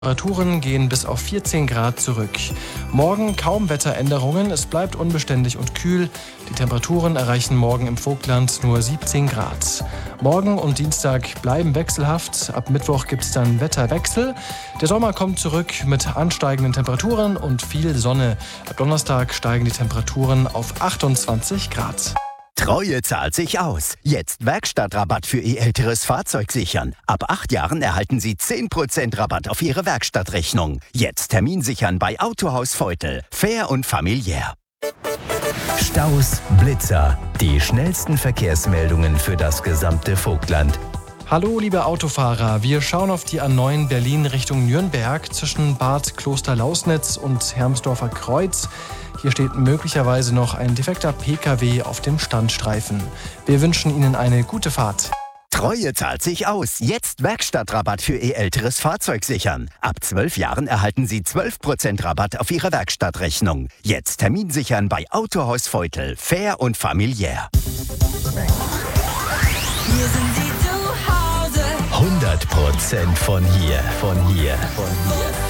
Temperaturen gehen bis auf 14 Grad zurück. Morgen kaum Wetteränderungen, es bleibt unbeständig und kühl. Die Temperaturen erreichen morgen im Vogtland nur 17 Grad. Morgen und Dienstag bleiben wechselhaft. Ab Mittwoch gibt es dann Wetterwechsel. Der Sommer kommt zurück mit ansteigenden Temperaturen und viel Sonne. Ab Donnerstag steigen die Temperaturen auf 28 Grad. Treue zahlt sich aus. Jetzt Werkstattrabatt für Ihr älteres Fahrzeug sichern. Ab 8 Jahren erhalten Sie 10% Rabatt auf Ihre Werkstattrechnung. Jetzt Termin sichern bei Autohaus Feutel. Fair und familiär. Staus, Blitzer. Die schnellsten Verkehrsmeldungen für das gesamte Vogtland. Hallo liebe Autofahrer, wir schauen auf die A9 Berlin Richtung Nürnberg zwischen Bad Klosterlausnitz und Hermsdorfer Kreuz. Hier steht möglicherweise noch ein defekter PKW auf dem Standstreifen. Wir wünschen Ihnen eine gute Fahrt. Treue zahlt sich aus. Jetzt Werkstattrabatt für Ihr älteres Fahrzeug sichern. Ab 12 Jahren erhalten Sie 12% Rabatt auf Ihre Werkstattrechnung. Jetzt Termin sichern bei Autohaus Feutel. Fair und familiär. Hier sind Sie zu Hause. 100% von hier.